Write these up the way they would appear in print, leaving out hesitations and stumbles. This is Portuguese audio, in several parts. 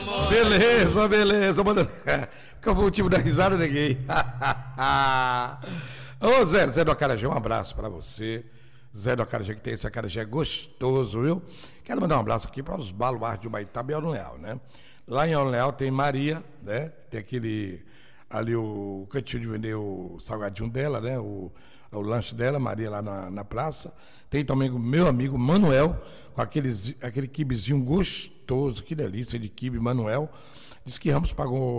Beleza, beleza. Manda... Qual foi o motivo da risada, neguei? Ô Zé do Acarajé, um abraço pra você. Zé do Acarajé, que tem esse acarajé gostoso, viu? Quero mandar um abraço aqui para os baluartes de Ubaitaba e Alto Leal, né? Lá em Alto Leal tem Maria, né? Tem aquele... ali o cantinho de vender o salgadinho dela, né? O lanche dela, Maria, lá na praça. Tem também o meu amigo Manuel, com aquele quibezinho gostoso, que delícia de quibe, Manuel. Diz que Ramos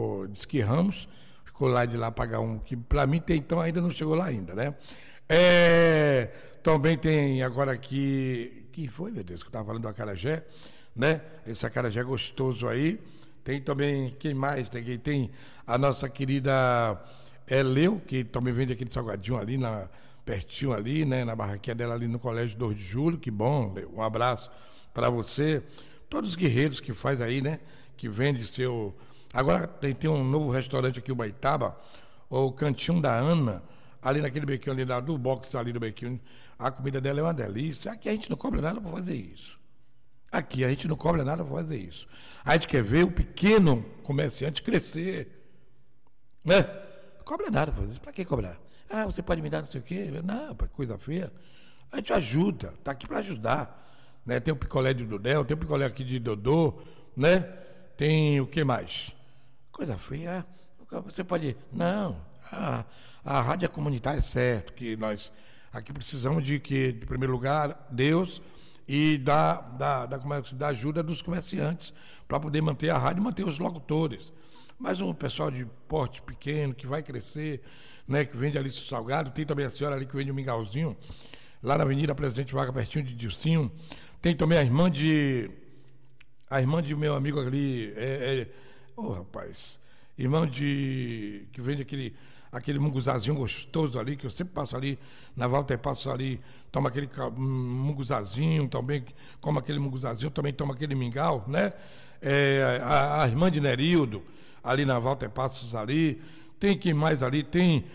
ficou lá de lá pagar um quibe. Para mim tem, então ainda não chegou lá ainda, né? Também tem agora aqui, quem foi, meu Deus, que eu estava falando do acarajé, né? Esse acarajé gostoso aí. Tem também, quem mais? Tem a nossa querida Leu, que também vende aquele salgadinho ali, pertinho ali, né? Na barraquinha dela ali no Colégio 2 de Julho. Que bom, Leu. Um abraço para você. Todos os guerreiros que faz aí, né? Que vende seu... Agora tem um novo restaurante aqui em Ubaitaba, o Cantinho da Ana, ali naquele bequinho ali, do box ali do bequinho. A comida dela é uma delícia. Aqui a gente não cobra nada para fazer isso. Aqui a gente não cobra nada para fazer isso. A gente quer ver o pequeno comerciante crescer. Né? Não cobra nada para fazer isso. Para que cobrar? Ah, você pode me dar não sei o quê? Não, coisa feia. A gente ajuda, está aqui para ajudar. Né? Tem o picolé de Dudel, tem o picolé aqui de Dodô, né? Tem o que mais? Coisa feia. Você pode... Não. A rádio é comunitária, certo, que nós aqui precisamos de primeiro lugar, Deus... e da ajuda dos comerciantes para poder manter a rádio e manter os locutores. Mas um pessoal de porte pequeno, que vai crescer, né, que vende ali salgado, tem também a senhora ali que vende um mingauzinho, lá na Avenida Presidente Vargas, pertinho de Dilcinho. Tem também a irmã de meu amigo ali, rapaz, que vende aquele munguzazinho gostoso ali, que eu sempre passo ali, na Walter passo ali, tomo aquele munguzazinho, também como aquele munguzazinho, também tomo aquele mingau, né? A irmã de Nerildo, ali na Walter Passos ali, tem quem mais ali? Tem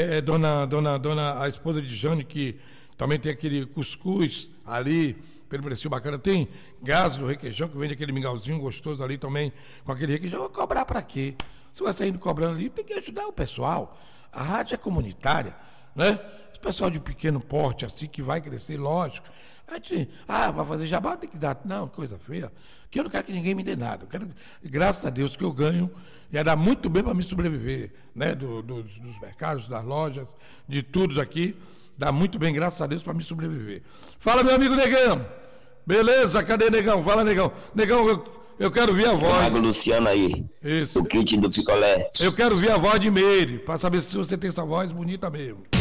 a esposa de Jane, que também tem aquele cuscuz ali, pelo preço bacana. Tem Gás do Requeijão, que vende aquele mingauzinho gostoso ali também, com aquele requeijão. Vou cobrar para quê? Se vai saindo cobrando ali, tem que ajudar o pessoal. A rádio é comunitária, né? Esse pessoal de pequeno porte, assim, que vai crescer, lógico. A gente, vai fazer jabá, tem que dar. Não, coisa feia. Que eu não quero que ninguém me dê nada. Eu quero, graças a Deus, que eu ganho, ia dar muito bem para me sobreviver, né? Dos mercados, das lojas, de tudo aqui. Dá muito bem, graças a Deus, para me sobreviver. Fala, meu amigo Negão. Beleza? Cadê Negão? Fala, Negão. Negão, eu quero ver a voz. Trago o Luciano aí. Isso. O kit do picolé. Eu quero ver a voz de Meire, para saber se você tem essa voz bonita mesmo.